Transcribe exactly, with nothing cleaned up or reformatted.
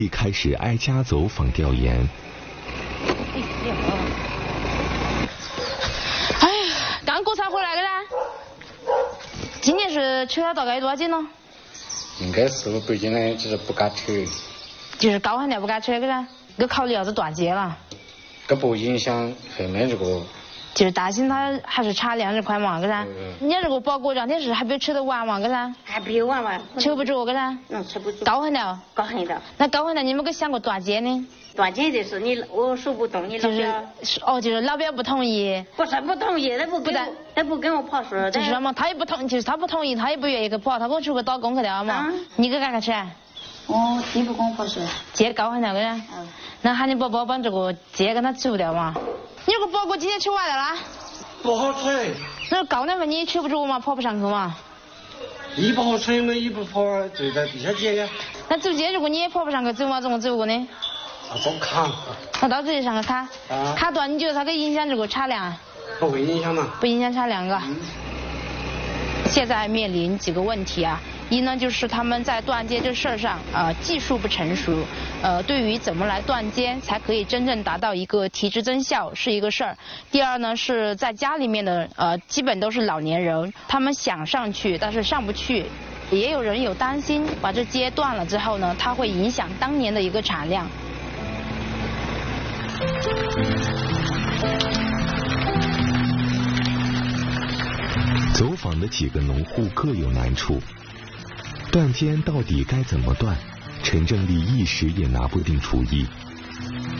一开始挨家走访调研。 哎呀，刚割草回来的啦。今年是扯了大概多少斤了？ 应该是北京的，就是不敢扯。 就是高含量不敢扯的噻，给考虑要子断节了。 这不影响后面这个。 就是担心它还是产量这块嘛，个噻。人家这个保过两天是还没有扯得完嘛，个噻。 还没有完完。 扯不住，个噻。 嗯，扯不住。 高含量。 高含量。 那高含量你们给想过断节呢？ 断节就是你我说不动，你老表。 就是哦，就是老表不同意。 不是不同意，他不给我，他不跟我跑数。 就是嘛，他也不同，就是他不同意，他也不愿意去跑，他给我出去打工去了嘛。你给干个吃？ 哦，你不跟我跑数。 节高含量个噻。嗯。那喊你宝宝把这个节跟他除掉嘛。你这个包裹今天吃完了啦？ 不好吃。 那高粱粉你吃不住嘛，跑不上去嘛。 你不好吃嘛，你不跑就在地下捡呀。 那走街如果你也跑不上去，走嘛怎么走过呢？ 啊，走卡。 那到这里上个卡。 啊。 卡断，你觉得它会影响这个产量？ 不会影响嘛。 不影响产量个。嗯。现在面临几个问题啊。一呢，就是他们在断接这事儿上，呃，技术不成熟，呃，对于怎么来断接才可以真正达到一个提质增效是一个事儿。第二呢，是在家里面的，呃，基本都是老年人，他们想上去，但是上不去。也有人有担心，把这接断了之后呢，它会影响当年的一个产量。 走访的几个农户各有难处。断间到底该怎么断？陈正利一时也拿不定主意。